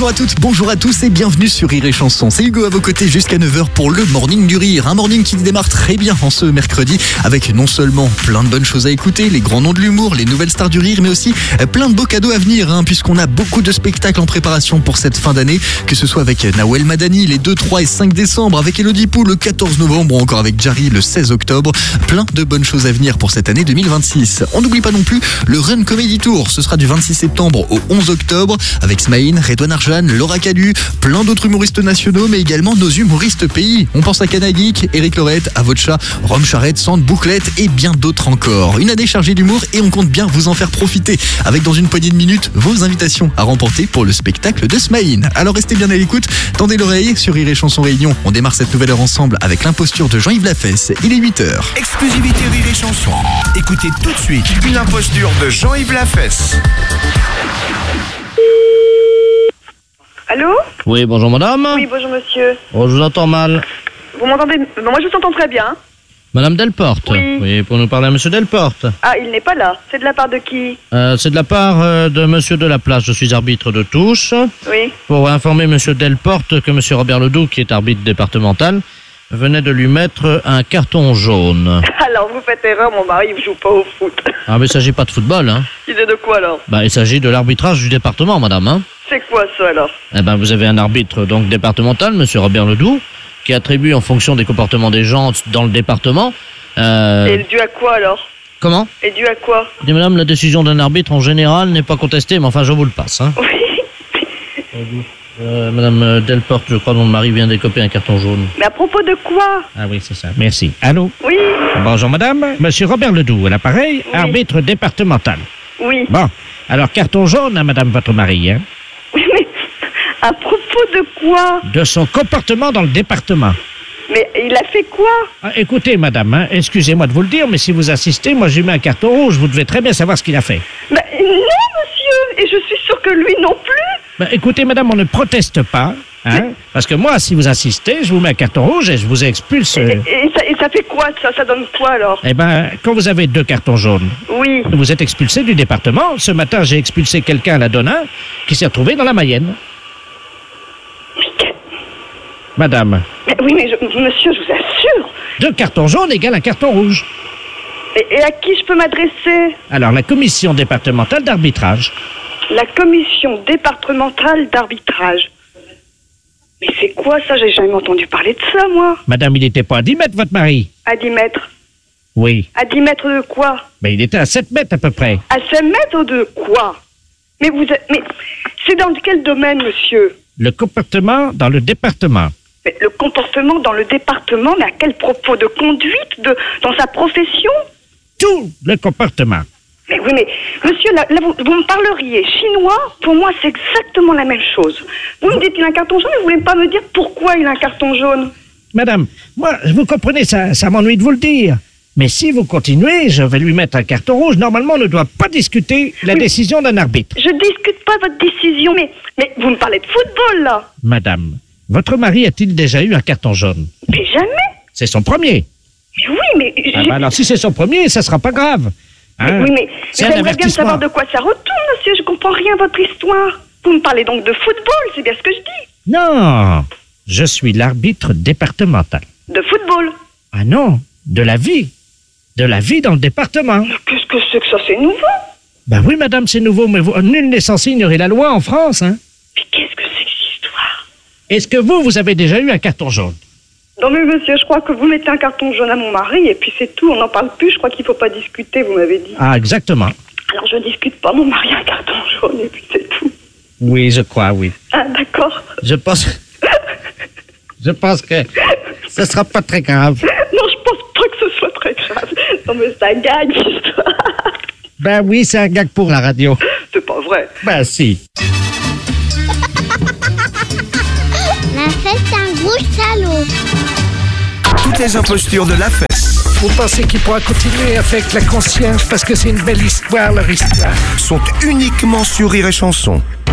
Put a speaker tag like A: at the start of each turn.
A: Bonjour à toutes, bonjour à tous et bienvenue sur Rire et Chanson. C'est Hugo à vos côtés jusqu'à 9h pour le Morning du Rire. Un morning qui démarre très bien en ce mercredi avec non seulement plein de bonnes choses à écouter, les grands noms de l'humour, les nouvelles stars du rire, mais aussi plein de beaux cadeaux à venir puisqu'on a beaucoup de spectacles en préparation pour cette fin d'année, que ce soit avec Nawel Madani les 2, 3 et 5 décembre, avec Elodie Pou le 14 novembre ou encore avec Jarry le 16 octobre. Plein de bonnes choses à venir pour cette année 2026. On n'oublie pas non plus le Run Comedy Tour. Ce sera du 26 septembre au 11 octobre avec Smaïn, Redouane Arjan, Laura Cadu, plein d'autres humoristes nationaux, mais également nos humoristes pays. On pense à Canageek, Eric Lorette, Avocha, Rome Charrette, Sand, Bouclette et bien d'autres encore. Une année chargée d'humour et on compte bien vous en faire profiter avec dans une poignée de minutes vos invitations à remporter pour le spectacle de Smaïn. Alors restez bien à l'écoute, tendez l'oreille sur Rire et Chanson Réunion. On démarre cette nouvelle heure ensemble avec l'imposture de Jean-Yves Lafesse. Il est 8h.
B: Exclusivité Rire et Chanson. Écoutez tout de suite une imposture de Jean-Yves Lafesse.
C: Allô?
D: Oui, bonjour madame.
C: Oui, bonjour monsieur.
D: Oh, je vous entends mal.
C: Vous m'entendez? Non, moi je vous entends très bien.
D: Madame Delporte.
C: Oui.
D: Pour nous parler à monsieur Delporte.
C: Ah, il n'est pas là. C'est de la part de qui?
D: C'est de la part de monsieur Delaplace. Je suis arbitre de touche.
C: Oui.
D: Pour informer monsieur Delporte que monsieur Robert Ledoux, qui est arbitre départemental, venait de lui mettre un carton jaune.
C: Alors vous faites erreur, mon mari ne joue pas au foot.
D: Ah, mais il s'agit pas de football, hein.
C: Il est de quoi alors?
D: Il s'agit de l'arbitrage du département, madame, hein.
C: C'est quoi ça alors?
D: Vous avez un arbitre donc départemental, monsieur Robert Ledoux, qui attribue en fonction des comportements des gens dans le département.
C: Et dû à quoi alors?
D: Comment?
C: Et dû à quoi?
D: Dis madame, la décision d'un arbitre en général n'est pas contestée, mais enfin je vous le passe, hein.
C: Oui.
D: Madame Delporte, je crois, mon mari vient d'écoper un carton jaune.
C: Mais à propos de quoi?
D: Ah oui, c'est ça. Merci. Allô?
C: Oui.
D: Bonjour madame, monsieur Robert Ledoux à l'appareil,
C: Oui.
D: arbitre départemental.
C: Oui.
D: Bon, alors carton jaune à madame votre mari, hein?
C: Oui, mais à propos de quoi?
D: De son comportement dans le département.
C: Mais il a fait quoi?
D: Écoutez madame, hein, excusez-moi de vous le dire, mais si vous insistez, moi je lui mets un carton rouge, vous devez très bien savoir ce qu'il a fait.
C: Non, monsieur. Et je suis sûre que lui non plus.
D: Écoutez madame, on ne proteste pas, hein, parce que moi, si vous insistez, je vous mets un carton rouge et je vous expulse.
C: Et ça fait quoi ça donne quoi alors?
D: Quand vous avez 2 cartons jaunes,
C: Oui.
D: vous êtes expulsé du département. Ce matin, j'ai expulsé quelqu'un à la Donnin qui s'est retrouvé dans la Mayenne. Madame.
C: Monsieur, je vous assure.
D: 2 cartons jaunes égale un carton rouge.
C: Et à qui je peux m'adresser?
D: Alors, la commission départementale d'arbitrage.
C: La commission départementale d'arbitrage. Mais c'est quoi ça? J'ai jamais entendu parler de ça, moi.
D: Madame, il n'était pas à 10 mètres, votre mari?
C: À 10 mètres.
D: Oui.
C: À 10 mètres de quoi?
D: Il était à 7 mètres à peu près.
C: À 7 mètres de quoi? Mais c'est dans quel domaine, monsieur?
D: Le comportement dans le département.
C: Mais le comportement dans le département, mais à quel propos? De conduite? Dans sa profession?
D: Tout le comportement.
C: Mais oui, mais monsieur, là vous me parleriez chinois, pour moi c'est exactement la même chose. Vous me dites qu'il a un carton jaune, mais vous voulez pas me dire pourquoi il a un carton jaune?
D: Madame, moi, vous comprenez, ça m'ennuie de vous le dire. Mais si vous continuez, je vais lui mettre un carton rouge. Normalement, on ne doit pas discuter la décision d'un arbitre.
C: Je discute pas votre décision, mais vous me parlez de football, là.
D: Madame, votre mari a-t-il déjà eu un carton jaune?
C: Mais jamais.
D: C'est son premier.
C: Mais oui, mais...
D: alors, si c'est son premier, ça sera pas grave. Hein?
C: Oui, mais j'aimerais bien savoir de quoi ça retourne, monsieur. Je comprends rien à votre histoire. Vous me parlez donc de football, c'est bien ce que je dis.
D: Non, je suis l'arbitre départemental.
C: De football?
D: Ah non, de la vie. De la vie dans le département.
C: Mais qu'est-ce que c'est que ça? C'est nouveau?
D: Oui, madame, c'est nouveau, mais nul n'est censé ignorer la loi en France, hein.
C: Mais qu'est-ce que c'est que cette histoire?
D: Est-ce que vous avez déjà eu un carton jaune?
C: Non mais monsieur, je crois que vous mettez un carton jaune à mon mari et puis c'est tout, on n'en parle plus, je crois qu'il faut pas discuter, vous m'avez dit.
D: Ah, exactement.
C: Alors je discute pas, mon mari a un carton jaune et puis c'est tout.
D: Oui, je crois, oui.
C: Ah, d'accord.
D: Je pense que ce sera pas très grave.
C: Non, je pense pas que ce soit très grave. Non mais c'est un gag, histoire.
D: Oui, c'est un gag pour la radio.
C: C'est pas vrai.
D: Si.
E: La fesse est un gros salaud.
B: Toutes les impostures de Lafesse
F: Vous pensez qu'il pourra continuer avec la conscience parce que c'est une belle histoire, leur histoire?
B: sont uniquement sur Rire et Chanson.